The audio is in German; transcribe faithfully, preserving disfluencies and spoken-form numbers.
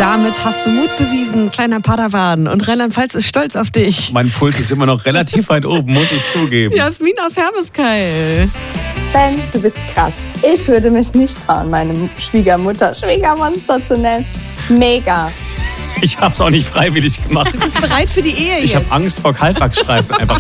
Damit hast du Mut bewiesen, kleiner Padawan. Und Rheinland-Pfalz ist stolz auf dich. Mein Puls ist immer noch relativ weit oben, muss ich zugeben. Jasmin aus Hermeskeil. Ben, du bist krass. Ich würde mich nicht trauen, meine Schwiegermutter Schwiegermonster zu nennen. Mega. Ich hab's auch nicht freiwillig gemacht. Du bist bereit für die Ehe jetzt. Ich habe Angst vor Kahlwachsstreifen einfach.